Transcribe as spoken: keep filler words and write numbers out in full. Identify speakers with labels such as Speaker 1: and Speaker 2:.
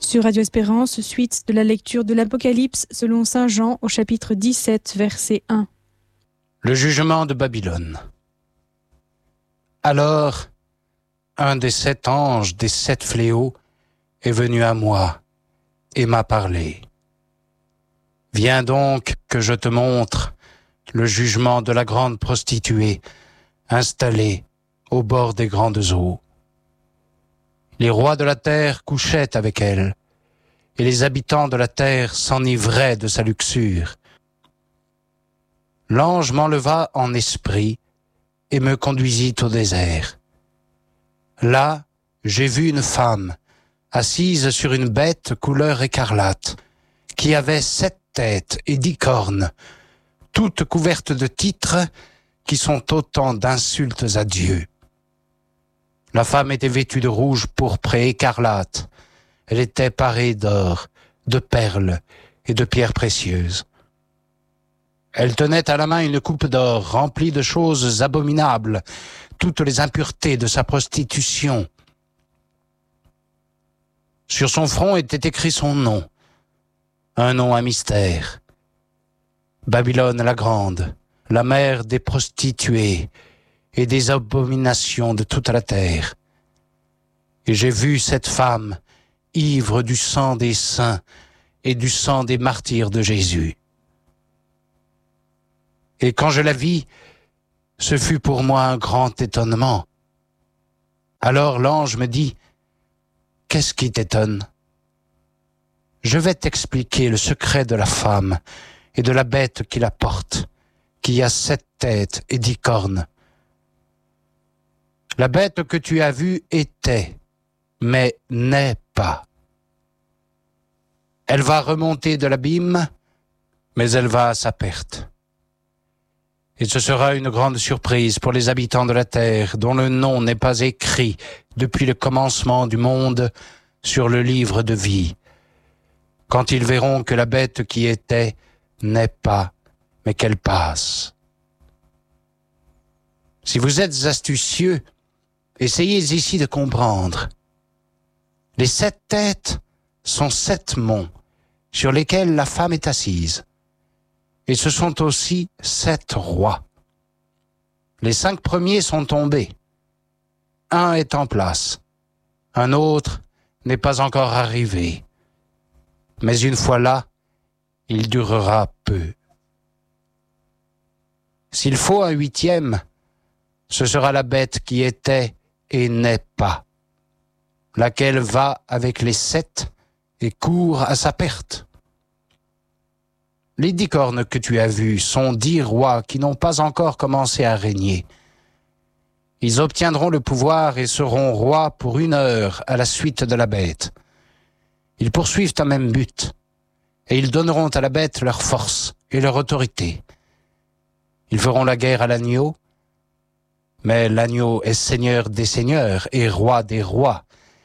Speaker 1: Sur Radio Espérance, suite de la lecture de l'Apocalypse selon saint Jean au chapitre dix-sept, verset un.
Speaker 2: Le jugement de Babylone. Alors, un des sept anges des sept fléaux est venu à moi et m'a parlé. Viens donc que je te montre le jugement de la grande prostituée installée au bord des grandes eaux. Les rois de la terre couchaient avec elle, et les habitants de la terre s'enivraient de sa luxure. L'ange m'enleva en esprit et me conduisit au désert. Là, j'ai vu une femme assise sur une bête couleur écarlate, qui avait sept têtes et dix cornes, toutes couvertes de titres qui sont autant d'insultes à Dieu. La femme était vêtue de rouge, pourpre et écarlate. Elle était parée d'or, de perles et de pierres précieuses. Elle tenait à la main une coupe d'or remplie de choses abominables, toutes les impuretés de sa prostitution. Sur son front était écrit son nom, un nom à mystère. Babylone la grande, la mère des prostituées et des abominations de toute la terre. Et j'ai vu cette femme, ivre du sang des saints et du sang des martyrs de Jésus. Et quand je la vis, ce fut pour moi un grand étonnement. Alors l'ange me dit, « Qu'est-ce qui t'étonne ? Je vais t'expliquer le secret de la femme et de la bête qui la porte, qui a sept têtes et dix cornes. La bête que tu as vue était, mais n'est pas. Elle va remonter de l'abîme, mais elle va à sa perte. Et ce sera une grande surprise pour les habitants de la terre, dont le nom n'est pas écrit depuis le commencement du monde sur le livre de vie, quand ils verront que la bête qui était n'est pas, mais qu'elle passe. Si vous êtes astucieux, essayez ici de comprendre. Les sept têtes sont sept monts sur lesquels la femme est assise. Et ce sont aussi sept rois. Les cinq premiers sont tombés. Un est en place. Un autre n'est pas encore arrivé. Mais une fois là, il durera peu. S'il faut un huitième, ce sera la bête qui était et n'est pas, laquelle va avec les sept et court à sa perte. Les dix cornes que tu as vues sont dix rois qui n'ont pas encore commencé à régner. Ils obtiendront le pouvoir et seront rois pour une heure à la suite de la bête. Ils poursuivent un même but, et ils donneront à la bête leur force et leur autorité. Ils feront la guerre à l'agneau, mais l'agneau est seigneur des seigneurs et roi des rois.